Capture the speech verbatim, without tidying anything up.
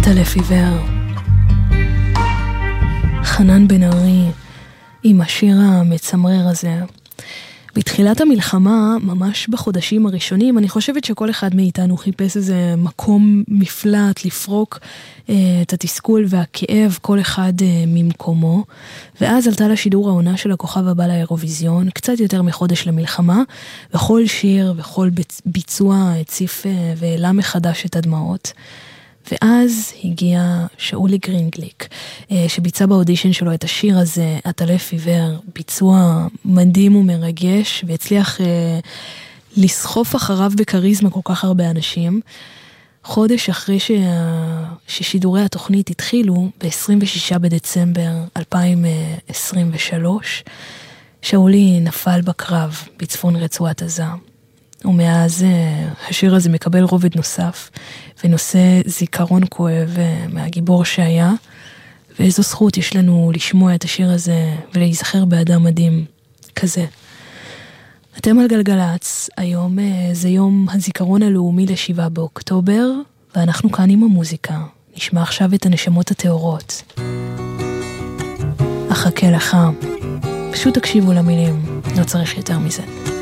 עטלף עיוור. חנן בן ארי עם השיר המצמרר הזה. בתחילת המלחמה, ממש בחודשים הראשונים, אני חושבת שכל אחד מאיתנו חיפש איזה מקום מפלט לפרוק אה, את התסכול והכאב, כל אחד אה, ממקומו. ואז עלתה לשידור העונה של הכוכב הבא לאירוויזיון, קצת יותר מחודש למלחמה, וכל שיר וכל ביצוע הציף אה, והעלה מחדש את הדמעות. ואז הגיע שאולי גרינגליק, שביצע באודישן שלו את השיר הזה, עטלף עיוור, ביצוע מדהים ומרגש, והצליח לסחוף אחריו בקריזמה כל כך הרבה אנשים. חודש אחרי שה... ששידורי התוכנית התחילו, ב-עשרים ושישה בדצמבר אלפיים עשרים ושלוש, שאולי נפל בקרב בצפון רצועת עזה. ומאז השיר הזה מקבל רובד נוסף, ונושא זיכרון כואב מהגיבור שהיה, ואיזו זכות יש לנו לשמוע את השיר הזה, ולהיזכר באדם מדהים כזה. אתם על גלגלץ, היום זה יום הזיכרון הלאומי לשבעה באוקטובר, ואנחנו כאן עם המוזיקה. נשמע עכשיו את הנשמות התיאורות. אחכה לך. פשוט תקשיבו למילים, לא צריך יותר מזה.